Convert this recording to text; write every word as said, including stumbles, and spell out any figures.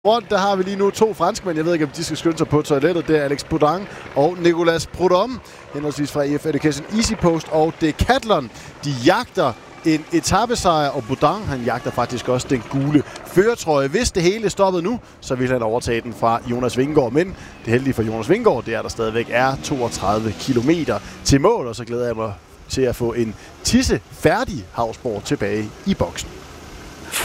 Rundt, der har vi lige nu to franskmænd. Jeg ved ikke, om de skal skynde sig på toilettet. Det er Alex Boudin og Nicolas Prudhomme, henholdsvis fra E F Education EasyPost og Decathlon. De jagter en etapesejr, og Boudin, han jagter faktisk også den gule førertrøje. Hvis det hele stoppede nu, så vil han overtage den fra Jonas Vingegaard. Men det heldige for Jonas Vingegaard, det er, at der stadigvæk er toogtredive kilometer til mål, og så glæder jeg mig til at få en tisse færdig Hausborg tilbage i boksen.